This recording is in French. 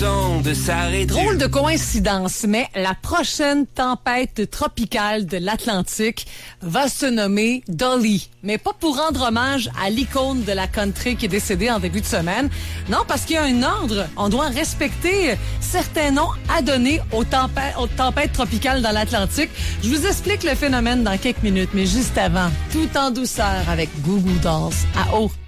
raison de s'arrêter. Drôle de coïncidence, mais la prochaine tempête tropicale de l'Atlantique va se nommer Dolly. Mais pas pour rendre hommage à l'icône de la country qui est décédée en début de semaine. Non, parce qu'il y a un ordre. On doit respecter certains noms à donner aux tempêtes tropicales dans l'Atlantique. Je vous explique le phénomène dans quelques minutes, mais juste avant, tout en douceur avec Goo Goo Dolls à haut